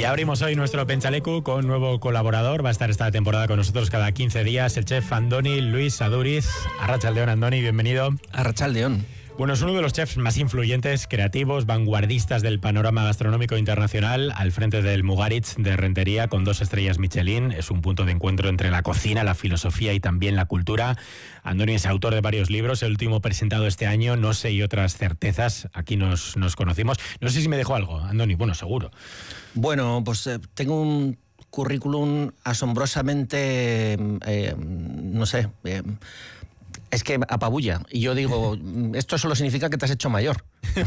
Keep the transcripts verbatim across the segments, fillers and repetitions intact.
Y abrimos hoy nuestro Pentsaleku con un nuevo colaborador. Va a estar esta temporada con nosotros cada quince días, el chef Andoni Luis Aduriz. Arratsaldeon, Andoni, bienvenido. Arratsaldeon. Bueno, es uno de los chefs más influyentes, creativos, vanguardistas del panorama gastronómico internacional, al frente del Mugaritz de Rentería, con dos estrellas Michelin. Es un punto de encuentro entre la cocina, la filosofía y también la cultura. Andoni es autor de varios libros, el último presentado este año, No sé y otras certezas. Aquí nos, nos conocimos. No sé si me dejó algo, Andoni. Bueno, seguro. Bueno, pues eh, tengo un currículum asombrosamente, eh, no sé... Eh, Es que apabulla. Y yo digo, esto solo significa que te has hecho mayor.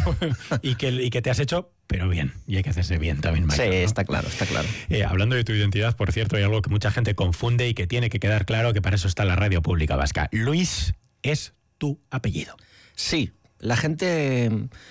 y, que, y que te has hecho, pero bien. Y hay que hacerse bien también mayor. Sí, ¿no? está claro, está claro. Eh, hablando de tu identidad, por cierto, hay algo que mucha gente confunde y que tiene que quedar claro, que para eso está la radio pública vasca. Luis es tu apellido. Sí, la gente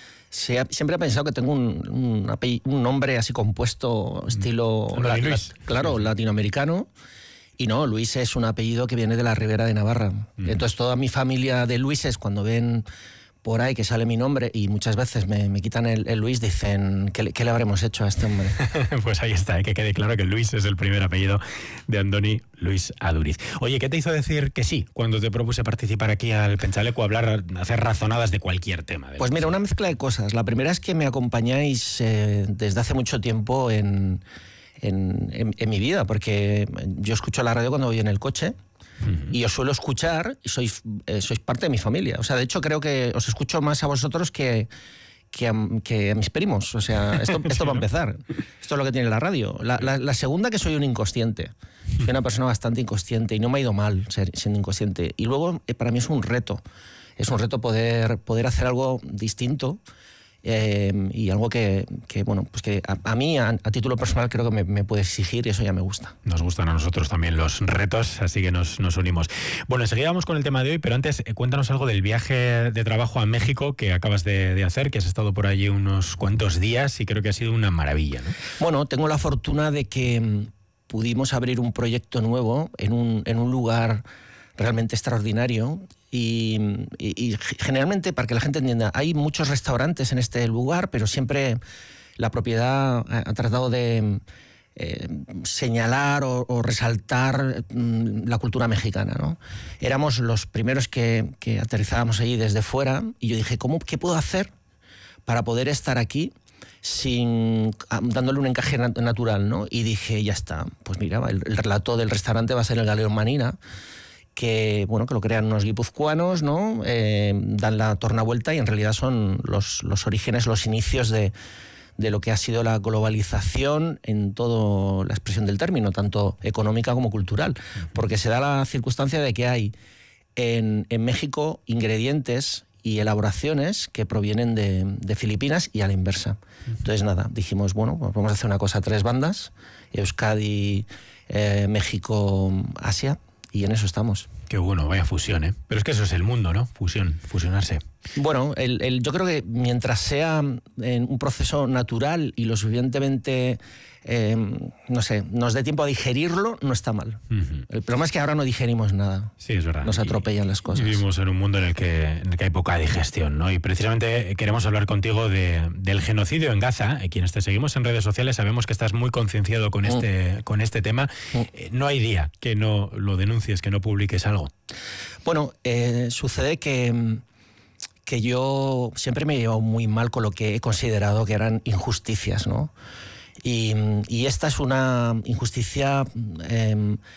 se ha, siempre ha pensado que tengo un, un, apellido, un nombre así compuesto, estilo, mm. la, la, claro, latinoamericano. Y no, Luis es un apellido que viene de la Ribera de Navarra. Mm. Entonces toda mi familia de Luises, cuando ven por ahí que sale mi nombre y muchas veces me, me quitan el, el Luis, dicen, ¿qué, ¿qué le habremos hecho a este hombre? Pues ahí está, ¿eh? Que quede claro que Luis es el primer apellido de Andoni Luis Aduriz. Oye, ¿qué te hizo decir que sí cuando te propuse participar aquí al Pentsaleku, hablar, hacer razonadas de cualquier tema? De pues mira, una mezcla de cosas. La primera es que me acompañáis eh, desde hace mucho tiempo en... En, en, en mi vida, porque yo escucho la radio cuando voy en el coche uh-huh. y os suelo escuchar y sois, eh, sois parte de mi familia. O sea, de hecho creo que os escucho más a vosotros que, que, a, que a mis primos. O sea, esto, esto sí, va a empezar. Esto es lo que tiene la radio. La, la, la segunda, que soy un inconsciente. Soy una persona bastante inconsciente y no me ha ido mal ser, siendo inconsciente. Y luego, eh, para mí es un reto. Es un reto poder, poder hacer algo distinto. Eh, y algo que, que bueno, pues que a, a mí, a, a título personal, creo que me, me puede exigir y eso ya me gusta. Nos gustan a nosotros también los retos, así que nos, nos unimos. Bueno, enseguida vamos con el tema de hoy, pero antes eh, cuéntanos algo del viaje de trabajo a México que acabas de, de hacer, que has estado por allí unos cuantos días y creo que ha sido una maravilla, ¿no? Bueno, tengo la fortuna de que m, pudimos abrir un proyecto nuevo en un, en un lugar realmente extraordinario. Y, y, y generalmente, para que la gente entienda, hay muchos restaurantes en este lugar, pero siempre la propiedad ha tratado de eh, señalar o, o resaltar mm, la cultura mexicana, ¿no? Éramos los primeros que, que aterrizábamos allí desde fuera y yo dije, ¿cómo, ¿qué puedo hacer para poder estar aquí sin dándole un encaje natural, ¿no? Y dije, ya está, pues mira, el, el relato del restaurante va a ser el Galeón Manina, que bueno, que lo crean unos guipuzcoanos, ¿no? Eh, dan la tornavuelta y en realidad son los, los orígenes, los inicios de, de lo que ha sido la globalización en toda la expresión del término, tanto económica como cultural, porque se da la circunstancia de que hay en, en México ingredientes y elaboraciones que provienen de, de Filipinas y a la inversa. Entonces nada, dijimos, bueno, pues vamos a hacer una cosa a tres bandas, Euskadi, eh, México, Asia, y en eso estamos. Qué bueno, vaya fusión, ¿eh? Pero es que eso es el mundo, ¿no? Fusión, fusionarse. Bueno, el, el, yo creo que mientras sea en un proceso natural y lo suficientemente, eh, no sé, nos dé tiempo a digerirlo, no está mal. Uh-huh. El problema es que ahora no digerimos nada. Sí, es verdad. Nos atropellan y, las cosas. Vivimos en un mundo en el que, en el que hay poca digestión, ¿no? Y precisamente queremos hablar contigo de, del genocidio en Gaza. Quienes te seguimos en redes sociales sabemos que estás muy concienciado con este, uh-huh. con este tema. Uh-huh. Eh, no hay día que no lo denuncies, que no publiques algo. Bueno, eh, sucede que... que yo siempre me he llevado muy mal con lo que he considerado que eran injusticias, ¿no? Y, y esta es una injusticia eh,